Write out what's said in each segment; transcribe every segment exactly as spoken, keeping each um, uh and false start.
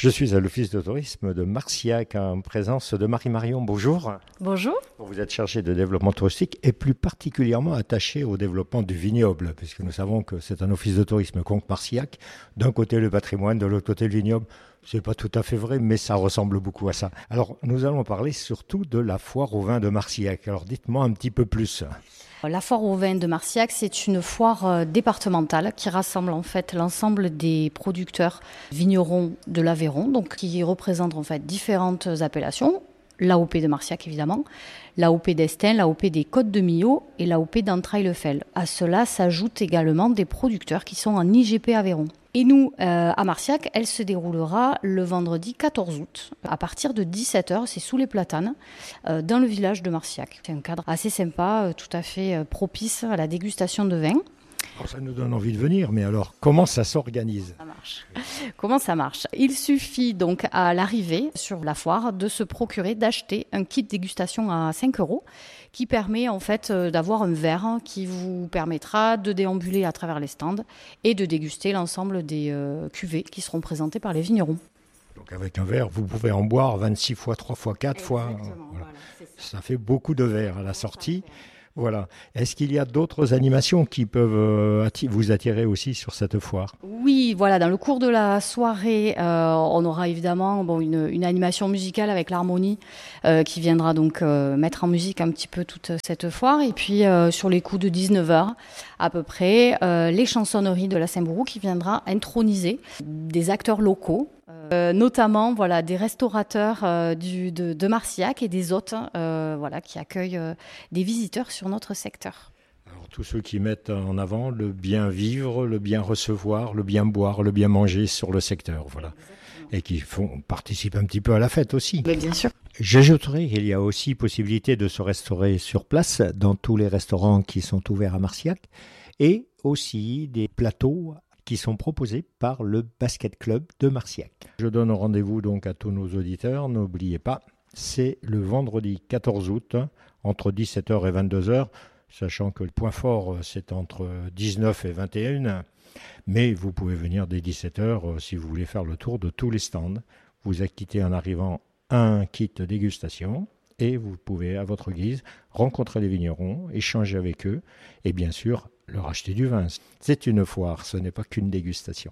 Je suis à l'office de tourisme de Marciac en présence de Marie-Marion. Bonjour. Bonjour. Vous êtes chargée de développement touristique et plus particulièrement attachée au développement du vignoble, puisque nous savons que c'est un office de tourisme contre Marciac. D'un côté le patrimoine, de l'autre côté le vignoble. C'est pas tout à fait vrai, mais ça ressemble beaucoup à ça. Alors, nous allons parler surtout de la foire au vin de Marciac. Alors, dites-moi un petit peu plus. La foire au vin de Marciac, c'est une foire départementale qui rassemble en fait l'ensemble des producteurs vignerons de l'Aveyron, donc qui représentent en fait différentes appellations. L'A O P de Marciac évidemment, l'A O P d'Estaing, l'A O P des Côtes de Millau et l'A O P d'Entrailles-le-Fel. À cela s'ajoutent également des producteurs qui sont en I G P Aveyron. Et nous, euh, à Marciac, elle se déroulera le vendredi quatorze août, à partir de dix-sept heures, c'est sous les platanes, euh, dans le village de Marciac. C'est un cadre assez sympa, euh, tout à fait euh, propice à la dégustation de vin. Alors ça nous donne envie de venir, mais alors comment ça s'organise ? Ça marche. Comment ça marche ? Il suffit donc à l'arrivée sur la foire de se procurer, d'acheter un kit dégustation à cinq euros qui permet en fait d'avoir un verre qui vous permettra de déambuler à travers les stands et de déguster l'ensemble des euh, cuvées qui seront présentées par les vignerons. Donc avec un verre, vous pouvez en boire vingt-six fois, trois fois, quatre fois. Exactement, Voilà. voilà, c'est ça. Ça fait beaucoup de verres à la sortie. Voilà. Est-ce qu'il y a d'autres animations qui peuvent atti- vous attirer aussi sur cette foire ? Oui, voilà, dans le cours de la soirée, euh, on aura évidemment bon, une, une animation musicale avec l'harmonie euh, qui viendra donc euh, mettre en musique un petit peu toute cette foire. Et puis euh, sur les coups de dix-neuf heures à peu près, euh, les chansonneries de la Saint-Bourou qui viendra introniser des acteurs locaux. Euh, notamment voilà, des restaurateurs euh, du, de, de Marciac et des hôtes euh, voilà, qui accueillent euh, des visiteurs sur notre secteur. Alors, tous ceux qui mettent en avant le bien vivre, le bien recevoir, le bien boire, le bien manger sur le secteur, voilà. Et qui font, participent un petit peu à la fête aussi. Mais bien sûr. J'ajouterai qu'il y a aussi possibilité de se restaurer sur place dans tous les restaurants qui sont ouverts à Marciac et aussi des plateaux qui sont proposés par le Basket Club de Marciac. Je donne rendez-vous donc à tous nos auditeurs, n'oubliez pas, c'est le vendredi quatorze août, entre dix-sept heures et vingt-deux heures, sachant que le point fort c'est entre dix-neuf et vingt et une, mais vous pouvez venir dès dix-sept heures si vous voulez faire le tour de tous les stands. Vous acquittez en arrivant un kit dégustation et vous pouvez à votre guise rencontrer les vignerons, échanger avec eux et bien sûr leur acheter du vin. C'est une foire, ce n'est pas qu'une dégustation.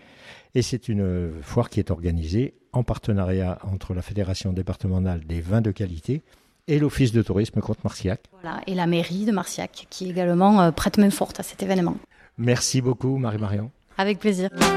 Et c'est une foire qui est organisée en partenariat entre la Fédération départementale des vins de qualité et l'Office de tourisme contre Marciac. Voilà, et la mairie de Marciac qui également euh, prête main forte à cet événement. Merci beaucoup Marie-Marion. Avec plaisir.